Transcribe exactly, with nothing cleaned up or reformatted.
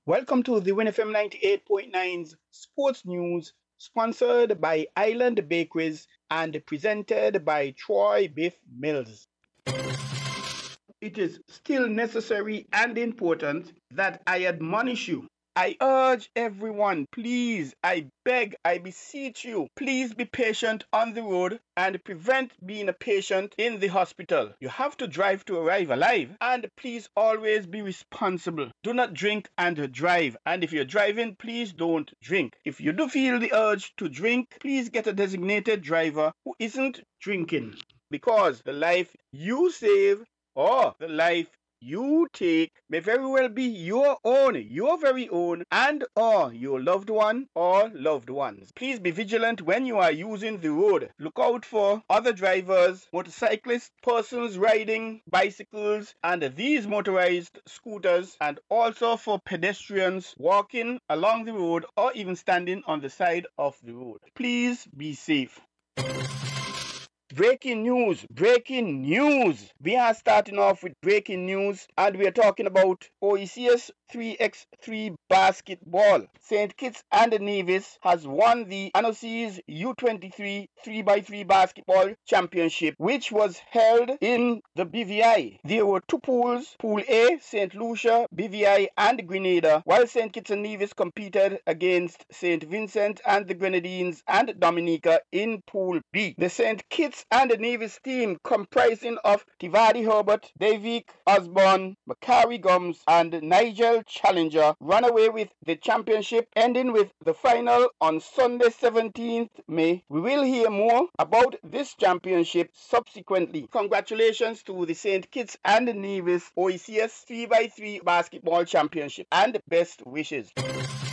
Welcome to the Win F M ninety-eight point nine's Sports News, sponsored by Island Bakeries and presented by Troy Biff Mills. It is still necessary and important that I admonish you. I urge everyone, please, I beg, I beseech you, please be patient on the road and prevent being a patient in the hospital. You have to drive to arrive alive, and please always be responsible. Do not drink and drive, and if you're driving, please don't drink. If you do feel the urge to drink, please get a designated driver who isn't drinking, because the life you save or the life you take may very well be your own, your very own, and or your loved one or loved ones. Please be vigilant when you are using the road. Look out for other drivers, motorcyclists, persons riding bicycles and these motorized scooters, and also for pedestrians walking along the road or even standing on the side of the road. Please be safe. Breaking news, breaking news. We are starting off with breaking news, and we are talking about O E C S three by three basketball. Saint Kitts and Nevis has won the N O C's U twenty-three three by three basketball championship, which was held in the B V I. There were two pools, Pool A, Saint Lucia, B V I, and Grenada, while Saint Kitts and Nevis competed against Saint Vincent and the Grenadines and Dominica in Pool B. The Saint Kitts and Nevis team, comprising of Tivadi Herbert, Davik Osborne, Macari Gums, and Nigel Challenger, ran away with the championship, ending with the final on Sunday seventeenth May. We will hear more about this championship subsequently. Congratulations to the Saint Kitts and Nevis O E C S three by three basketball championship, and best wishes.